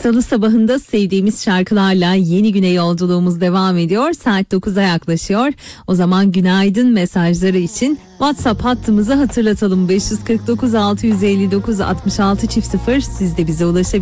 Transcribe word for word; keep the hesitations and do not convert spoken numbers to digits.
Salı sabahında sevdiğimiz şarkılarla yeni güne yolculuğumuz devam ediyor. Saat dokuza yaklaşıyor. O zaman günaydın mesajları için WhatsApp hattımızı hatırlatalım. beş kırk dokuz altı yüz elli dokuz altmış altı çift sıfır. Siz de bize ulaşabilirsiniz.